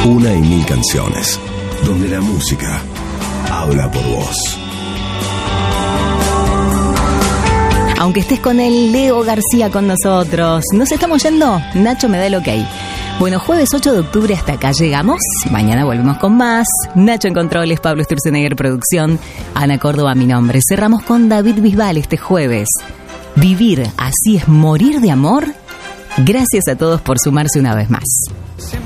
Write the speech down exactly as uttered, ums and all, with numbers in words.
Una y mil canciones, donde la música habla por vos. Aunque estés con el Leo García con nosotros, ¿nos estamos yendo? Nacho me da el ok. Bueno, jueves ocho de octubre hasta acá llegamos. Mañana volvemos con más. Nacho en controles, Pablo Sturzenegger producción, Ana Córdoba mi nombre. Cerramos con David Bisbal este jueves. Vivir así es morir de amor. Gracias a todos por sumarse una vez más.